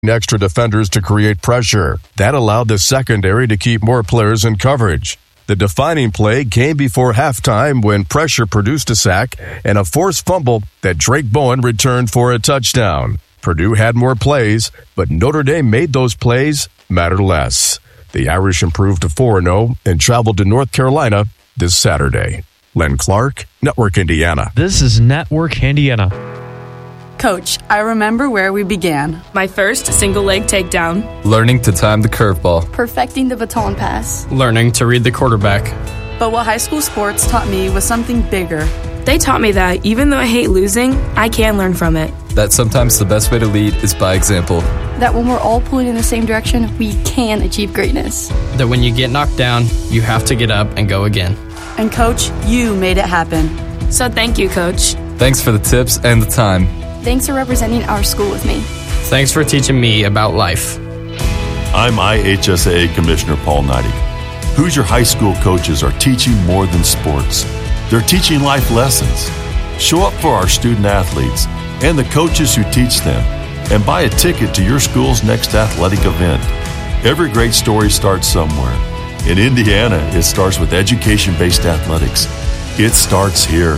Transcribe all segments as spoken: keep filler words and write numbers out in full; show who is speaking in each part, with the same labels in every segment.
Speaker 1: extra defenders to create pressure. That allowed the secondary to keep more players in coverage. The defining play came before halftime when pressure produced a sack and a forced fumble that Drake Bowen returned for a touchdown. Purdue had more plays, but Notre Dame made those plays matter less. The Irish improved to four and oh and traveled to North Carolina this Saturday. Len Clark, Network Indiana.
Speaker 2: This is Network Indiana.
Speaker 3: Coach, I remember where we began.
Speaker 4: My first single leg takedown.
Speaker 5: Learning to time the curveball.
Speaker 6: Perfecting the baton pass.
Speaker 7: Learning to read the quarterback.
Speaker 3: But what high school sports taught me was something bigger.
Speaker 4: They taught me that even though I hate losing, I can learn from it.
Speaker 5: That sometimes the best way to lead is by example.
Speaker 6: That when we're all pulling in the same direction, we can achieve greatness.
Speaker 7: That when you get knocked down, you have to get up and go again.
Speaker 3: And Coach, you made it happen.
Speaker 4: So thank you, Coach.
Speaker 5: Thanks for the tips and the time.
Speaker 6: Thanks for representing our school with me.
Speaker 7: Thanks for teaching me about life.
Speaker 8: I'm I H S A A Commissioner Paul Neidig. Hoosier High School coaches are teaching more than sports. They're teaching life lessons. Show up for our student athletes and the coaches who teach them, and buy a ticket to your school's next athletic event. Every great story starts somewhere. In Indiana, it starts with education-based athletics. It starts here.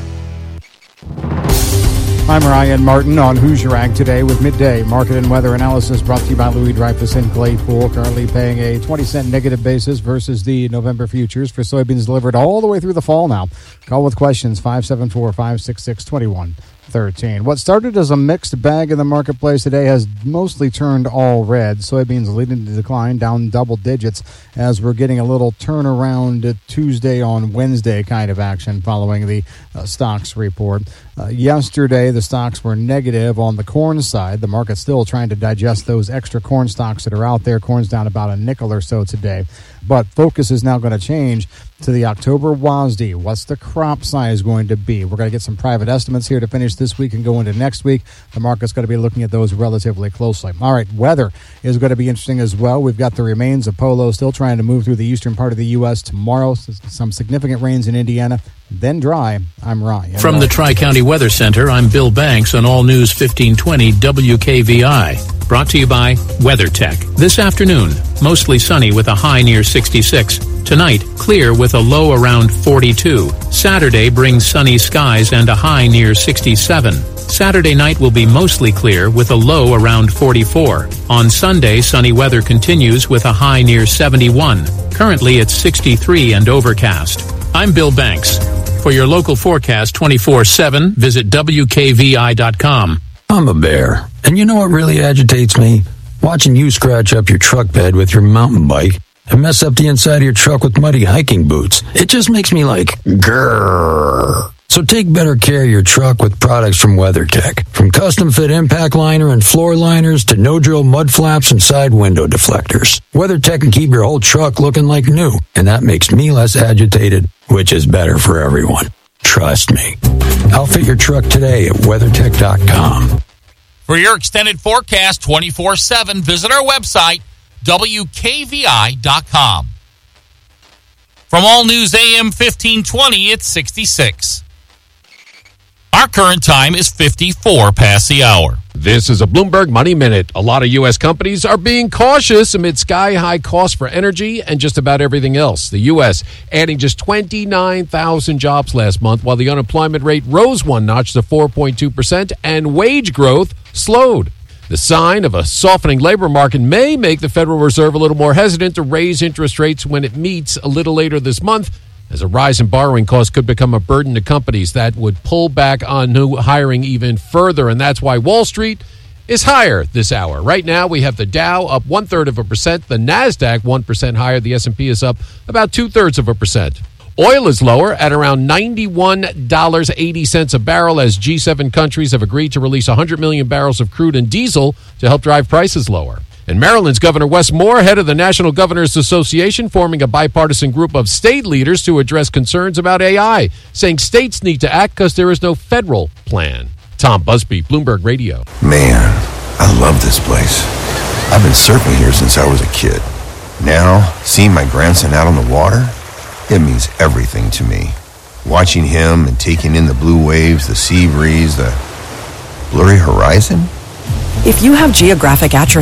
Speaker 9: I'm Ryan Martin on Hoosier Ag Today with Midday Market and Weather Analysis brought to you by Louis Dreyfus and Claypool. Currently paying a twenty cent negative basis versus the November futures for soybeans delivered all the way through the fall now. Call with questions five seven four, five six six, two one one three. What started as a mixed bag in the marketplace today has mostly turned all red. Soybeans leading the decline, down double digits, as we're getting a little turnaround Tuesday on Wednesday kind of action following the uh, stocks report. Uh, yesterday, the stocks were negative on the corn side. The market's still trying to digest those extra corn stocks that are out there. Corn's down about a nickel or so today. But focus is now going to change to the October W A S D. What's the crop size going to be? We're going to get some private estimates here to finish this week and go into next week. The market's going to be looking at those relatively closely. All right, weather is going to be interesting as well. We've got the remains of Polo still trying to move through the eastern part of the U S tomorrow. Some significant rains in Indiana, then dry. I'm Ryan.
Speaker 10: From the Tri-County Weather Center, I'm Bill Banks on All News fifteen twenty W K V I. Brought to you by WeatherTech. This afternoon, mostly sunny with a high near sixty-six. Tonight, clear with a low around forty-two. Saturday brings sunny skies and a high near sixty-seven. Saturday night will be mostly clear with a low around forty-four. On Sunday, sunny weather continues with a high near seventy-one. Currently, it's sixty-three and overcast. I'm Bill Banks. For your local forecast twenty-four seven, visit W K V I dot com.
Speaker 11: I'm a bear, and you know what really agitates me? Watching you scratch up your truck bed with your mountain bike and mess up the inside of your truck with muddy hiking boots. It just makes me like, grrr. So take better care of your truck with products from WeatherTech. From custom-fit impact liner and floor liners to no-drill mud flaps and side window deflectors. WeatherTech can keep your whole truck looking like new, and that makes me less agitated, which is better for everyone. Trust me. Outfit your truck today at WeatherTech dot com.
Speaker 12: For your extended forecast twenty-four seven, visit our website, W K V I dot com. From All News A M fifteen twenty, it's sixty-six. Our current time is fifty-four past the hour.
Speaker 13: This is a Bloomberg Money Minute. A lot of U S companies are being cautious amid sky-high costs for energy and just about everything else. The U S adding just twenty-nine thousand jobs last month, while the unemployment rate rose one notch to four point two percent, and wage growth slowed. The sign of a softening labor market may make the Federal Reserve a little more hesitant to raise interest rates when it meets a little later this month, as a rise in borrowing costs could become a burden to companies that would pull back on new hiring even further. And that's why Wall Street is higher this hour. Right now, we have the Dow up one-third of a percent, the NASDAQ one percent higher, the S and P is up about two-thirds of a percent. Oil is lower at around ninety-one dollars and eighty cents a barrel, as G seven countries have agreed to release one hundred million barrels of crude and diesel to help drive prices lower. And Maryland's Governor Wes Moore, head of the National Governors Association, forming a bipartisan group of state leaders to address concerns about A I, saying states need to act because there is no federal plan. Tom Busby, Bloomberg Radio.
Speaker 14: Man, I love this place. I've been surfing here since I was a kid. Now, seeing my grandson out on the water, it means everything to me. Watching him and taking in the blue waves, the sea breeze, the blurry horizon,
Speaker 15: If you have geographic atrophy,